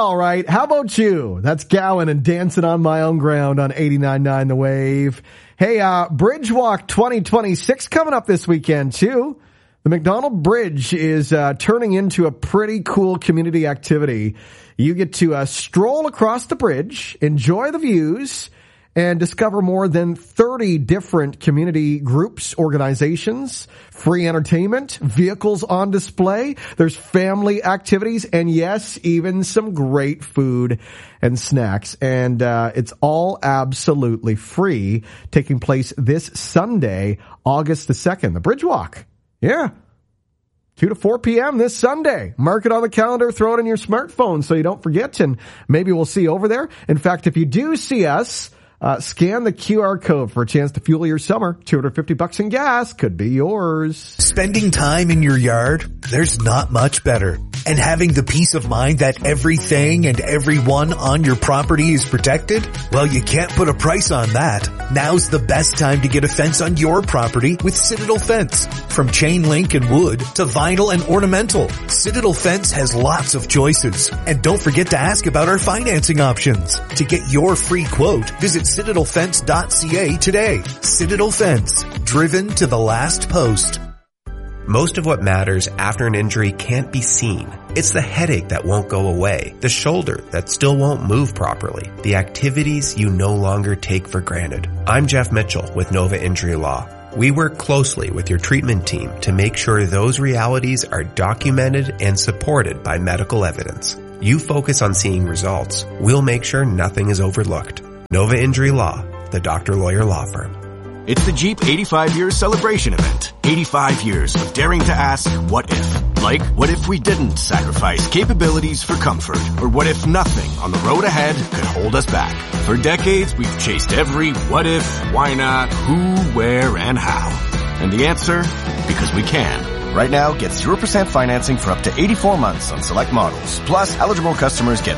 all right. How about you? That's Gowan and Dancing on My Own Ground on 89.9 The Wave. Hey, Bridge Walk 2026 coming up this weekend, too. The McDonald Bridge is turning into a pretty cool community activity. You get to stroll across the bridge, enjoy the views, and discover more than 30 different community groups, organizations, free entertainment, vehicles on display. There's family activities, and yes, even some great food and snacks. And it's all absolutely free, taking place this Sunday, August the 2nd, the Bridge Walk. Yeah. 2 to 4 p.m. this Sunday. Mark it on the calendar, throw it in your smartphone so you don't forget, and maybe we'll see you over there. In fact, if you do see us, scan the QR code for a chance to fuel your summer. $250 in gas could be yours. Spending time in your yard, there's not much better. And having the peace of mind that everything and everyone on your property is protected? Well, you can't put a price on that. Now's the best time to get a fence on your property with Citadel Fence. From chain link and wood to vinyl and ornamental, Citadel Fence has lots of choices. And don't forget to ask about our financing options. To get your free quote, visit CitadelFence.ca today. Citadel Fence, driven to the last post. Most of what matters after an injury can't be seen. It's the headache that won't go away, the shoulder that still won't move properly, the activities you no longer take for granted. I'm Jeff Mitchell with Nova Injury Law. We work closely with your treatment team to make sure those realities are documented and supported by medical evidence. You focus on seeing results. We'll make sure nothing is overlooked. Nova Injury Law, the doctor-lawyer law firm. It's the Jeep 85 Years Celebration Event. 85 years of daring to ask, what if? Like, what if we didn't sacrifice capabilities for comfort? Or what if nothing on the road ahead could hold us back? For decades, we've chased every what if, why not, who, where, and how. And the answer? Because we can. Right now, get 0% financing for up to 84 months on select models. Plus, eligible customers get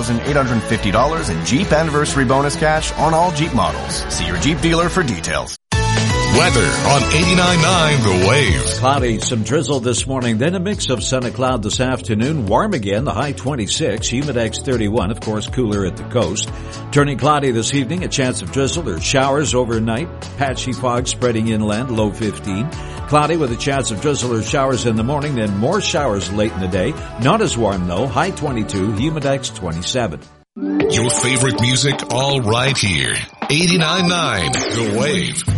$1,850 in Jeep Anniversary Bonus Cash on all Jeep models. See your Jeep dealer for details. Weather on 89.9 The Wave. Cloudy, some drizzle this morning, then a mix of sun and cloud this afternoon. Warm again, the high 26, humidex 31, of course cooler at the coast. Turning cloudy this evening, a chance of drizzle or showers overnight. Patchy fog spreading inland, low 15. Cloudy with a chance of drizzle or showers in the morning, then more showers late in the day. Not as warm though, high 22, humidex 27. Your favorite music all right here. 89.9 The Wave.